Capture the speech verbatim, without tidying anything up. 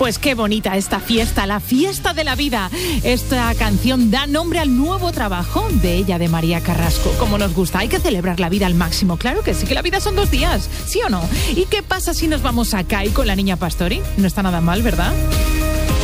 Pues qué bonita esta fiesta, la fiesta de la vida. Esta canción da nombre al nuevo trabajo de ella, de María Carrasco. Como nos gusta, hay que celebrar la vida al máximo. Claro que sí, que la vida son dos días, ¿sí o no? ¿Y qué pasa si nos vamos a C A I con la niña Pastori? No está nada mal, ¿verdad?